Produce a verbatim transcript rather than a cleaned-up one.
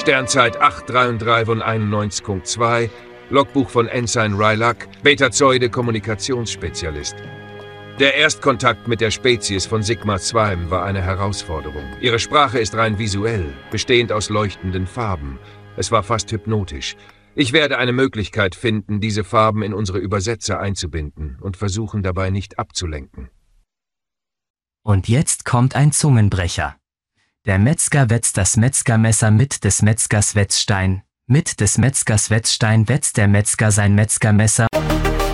Sternzeit acht drei drei von einundneunzig Punkt zwei, Logbuch von Ensign Rylock, Betazoide-Kommunikationsspezialist. Der Erstkontakt mit der Spezies von Sigma zwei war eine Herausforderung. Ihre Sprache ist rein visuell, bestehend aus leuchtenden Farben. Es war fast hypnotisch. Ich werde eine Möglichkeit finden, diese Farben in unsere Übersetzer einzubinden und versuchen dabei nicht abzulenken. Und jetzt kommt ein Zungenbrecher. Der Metzger wetzt das Metzgermesser mit des Metzgers Wetzstein. Mit des Metzgers Wetzstein wetzt der Metzger sein Metzgermesser.